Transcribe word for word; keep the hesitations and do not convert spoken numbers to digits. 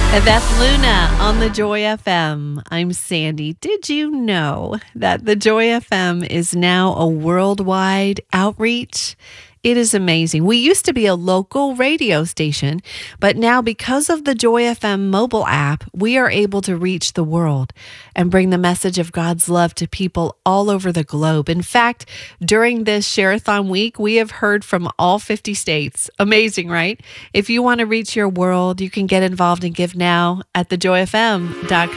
And that's Luna on the Joy F M. I'm Sandy. Did you know that the Joy F M is now a worldwide outreach? It is amazing. We used to be a local radio station, but now because of the Joy F M mobile app, we are able to reach the world and bring the message of God's love to people all over the globe. In fact, during this Share-a-thon week, we have heard from all fifty states. Amazing, right? If you want to reach your world, you can get involved and give now at the joy f m dot com.